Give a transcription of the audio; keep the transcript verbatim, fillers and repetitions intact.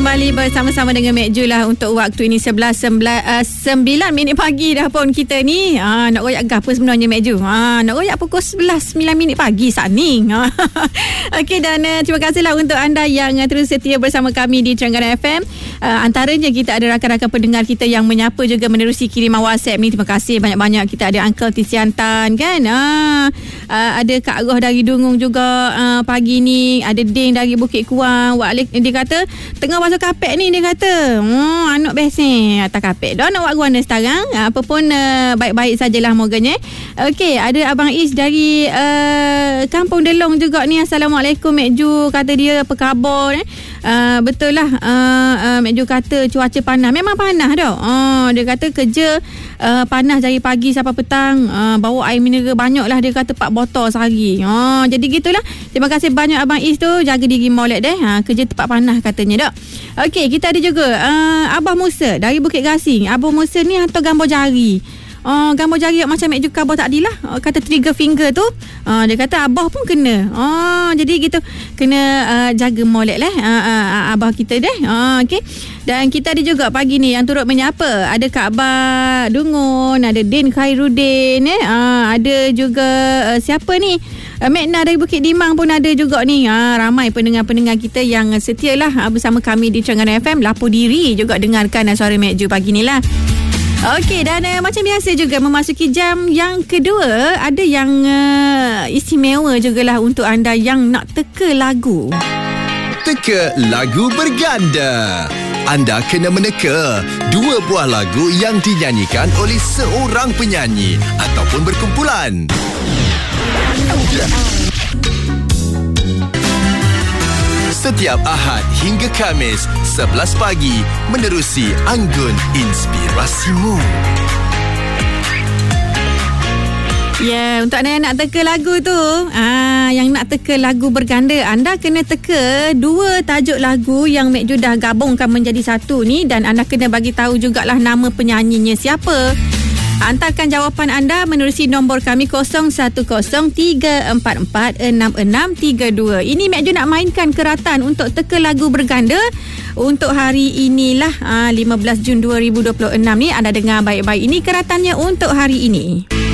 kembali bersama-sama dengan Mek Ju lah untuk waktu ini sebelas sembilan minit pagi dah pun kita ni. Ha, nak royak apa sebenarnya Mek Ju? Ha, nak royak pukul sebelas sembilan minit pagi saat ni. Ha. Okey, dan uh, terima kasihlah untuk anda yang uh, terus setia bersama kami di Terengganu F M. Uh, antaranya kita ada rakan-rakan pendengar kita yang menyapa juga menerusi kiriman WhatsApp ni. Terima kasih banyak-banyak. Kita ada Uncle Tisiantan kan. Ha, uh, ada Kak Roh dari Dungung juga uh, pagi ni. Ada Ding dari Bukit Kuang. Wak dia kata tengah basuh kapet ni, dia kata hmm, anak besen atas kapet dah nak buat guana sekarang. Apa pun uh, baik-baik sajalah moganya. Okey, ada Abang Is dari uh, Kampung Delong juga ni. Assalamualaikum Mek Ju, kata dia apa khabar eh? Uh, betul lah uh, uh, Mek Ju kata cuaca panas, memang panas dah. Uh, dia kata kerja uh, panas dari pagi sampai petang, uh, bawa air mineral banyak lah, dia kata empat botol sehari. Uh, jadi gitulah. Terima kasih banyak Abang Is tu, jaga diri molek deh. Uh, kerja tempat panas katanya dak. Okey, kita ada juga uh, Abah Musa dari Bukit Gasing. Abah Musa ni hantar gambar jari. Oh, gambar jari macam Mek Ju khabar tadi lah. Oh, kata trigger finger tu. Oh, dia kata abah pun kena. Oh, jadi gitu. Kena uh, jaga molek lah uh, uh, abah kita deh. Oh, okey. Dan kita ada juga pagi ni yang turut menyapa. Ada Kak Abah Dungun, ada Din Khairuddin eh. Uh, ada juga uh, siapa ni? Uh, Mekna dari Bukit Dimang pun ada juga ni. Uh, ramai pendengar-pendengar kita yang setia lah uh, bersama kami di Terengganu F M. Lapor diri juga dengarkan uh, suara Mek Ju pagi ni lah. Okey, dan uh, macam biasa juga memasuki jam yang kedua, ada yang uh, istimewa jugalah untuk anda yang nak teka lagu. Teka lagu berganda. Anda kena meneka dua buah lagu yang dinyanyikan oleh seorang penyanyi ataupun berkumpulan. Setiap Ahad hingga Khamis sebelas pagi menerusi Anggun Inspirasimu. Ya, yeah, untuk anda yang nak teka lagu tu, ah, yang nak teka lagu berganda, anda kena teka dua tajuk lagu yang Mek Ju dah gabungkan menjadi satu ni, dan anda kena bagi tahu jugalah nama penyanyinya siapa. Hantarkan jawapan anda menerusi nombor kami kosong satu kosong tiga empat empat enam enam tiga dua. Ini Mek Ju nak mainkan keratan untuk teka lagu berganda untuk hari inilah lima belas Jun dua ribu dua puluh enam ni. Anda dengar baik-baik, ini keratannya untuk hari ini.